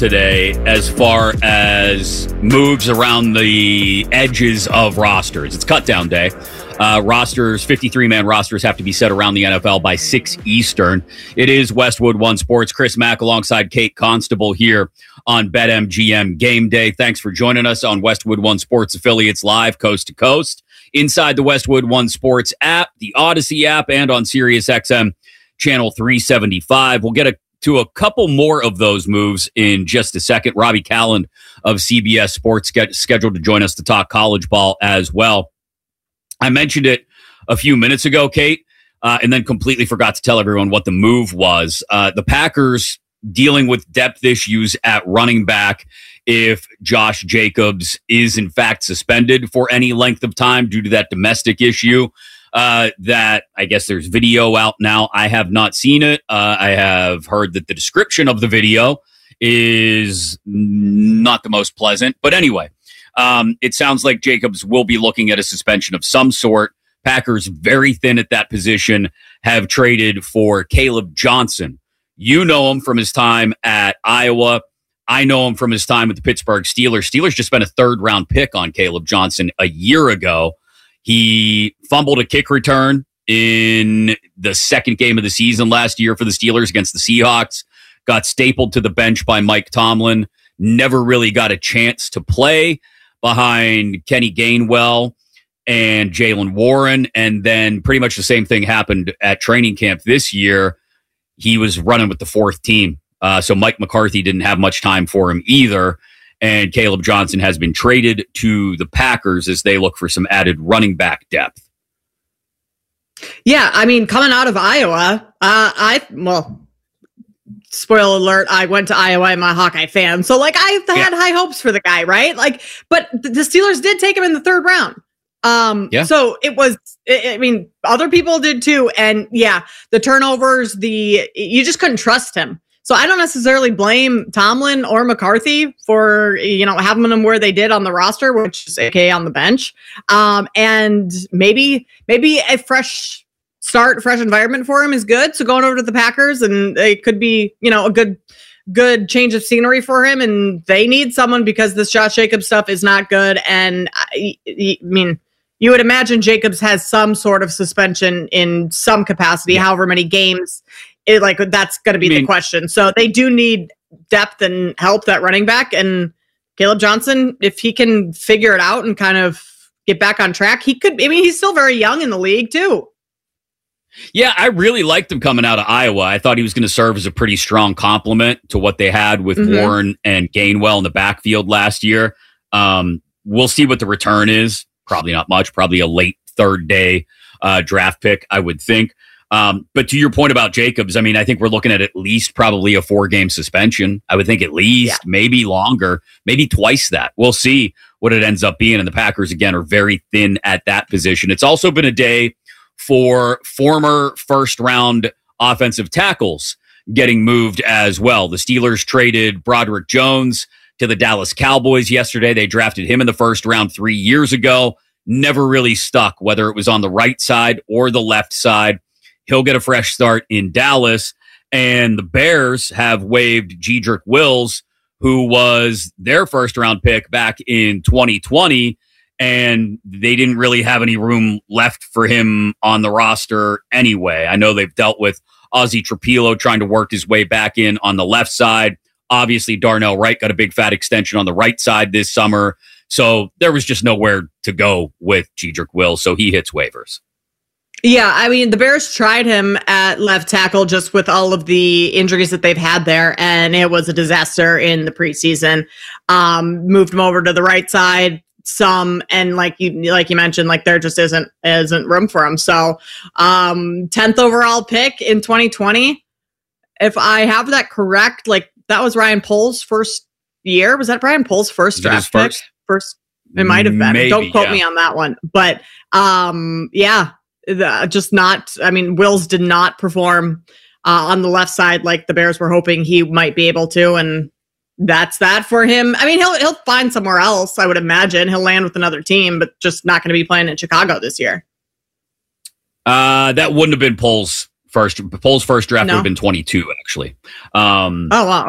today as far as moves around the edges of rosters. It's cut down day. 53-man rosters have to be set around the NFL by 6 Eastern. It is Westwood One Sports. Chris Mack alongside Kate Constable here on BetMGM Game Day. Thanks for joining us on Westwood One Sports affiliates live coast to coast inside the Westwood One Sports app, the Odyssey app, and on SiriusXM channel 375. We'll get to a couple more of those moves in just a second. Robbie Calland of CBS Sports scheduled to join us to talk college ball as well. I mentioned it a few minutes ago, Kate, and then completely forgot to tell everyone what the move was. The Packers dealing with depth issues at running back if Josh Jacobs is in fact suspended for any length of time due to that domestic issue. That I guess there's video out now. I have not seen it. I have heard that the description of the video is not the most pleasant. But anyway, it sounds like Jacobs will be looking at a suspension of some sort. Packers, very thin at that position, have traded for Caleb Johnson. You know him from his time at Iowa. I know him from his time with the Pittsburgh Steelers. Steelers just spent a third-round pick on Caleb Johnson a year ago. He fumbled a kick return in the second game of the season last year for the Steelers against the Seahawks. Got stapled to the bench by Mike Tomlin. Never really got a chance to play behind Kenny Gainwell and Jaylen Warren. And then pretty much the same thing happened at training camp this year. He was running with the fourth team. So Mike McCarthy didn't have much time for him either. And Caleb Johnson has been traded to the Packers as they look for some added running back depth. Yeah, I mean, coming out of Iowa, spoiler alert, I went to Iowa. I'm a Hawkeye fan. So, I had high hopes for the guy, right? But the Steelers did take him in the third round. So it was, other people did too. And yeah, the turnovers, you just couldn't trust him. So I don't necessarily blame Tomlin or McCarthy for, having them where they did on the roster, which is AKA on the bench. And maybe a fresh start, fresh environment for him is good. So going over to the Packers, and it could be, a good change of scenery for him. And they need someone because this Josh Jacobs stuff is not good. And you would imagine Jacobs has some sort of suspension in some capacity, however many games. That's going to be the question. So they do need depth and help that running back. And Caleb Johnson, if he can figure it out and kind of get back on track, he could. He's still very young in the league too. Yeah, I really liked him coming out of Iowa. I thought he was going to serve as a pretty strong complement to what they had with Warren and Gainwell in the backfield last year. We'll see what the return is. Probably not much. Probably a late third day draft pick, I would think. But to your point about Jacobs, I think we're looking at least probably a 4-game suspension. I would think at least, maybe longer, maybe twice that. We'll see what it ends up being. And the Packers, again, are very thin at that position. It's also been a day for former first-round offensive tackles getting moved as well. The Steelers traded Broderick Jones to the Dallas Cowboys yesterday. They drafted him in the first round 3 years ago. Never really stuck, whether it was on the right side or the left side. He'll get a fresh start in Dallas. And the Bears have waived Jedrick Wills, who was their first-round pick back in 2020, and they didn't really have any room left for him on the roster anyway. I know they've dealt with Ozzie Trapilo trying to work his way back in on the left side. Obviously, Darnell Wright got a big fat extension on the right side this summer. So there was just nowhere to go with Jedrick Wills, so he hits waivers. Yeah, the Bears tried him at left tackle just with all of the injuries that they've had there, and it was a disaster in the preseason. Moved him over to the right side some, and like you mentioned, there just isn't room for him. So 10th overall pick in 2020. If I have that correct, that was Ryan Poles' first year. Was that Ryan Poles' first draft pick? First, it might have been. Maybe, don't quote me on that one. But Wills did not perform on the left side like the Bears were hoping he might be able to, and that's that for him. He'll find somewhere else, I would imagine. He'll land with another team, but just not going to be playing in Chicago this year. That wouldn't have been Poles' first draft. Would have been 22, actually. Oh, wow.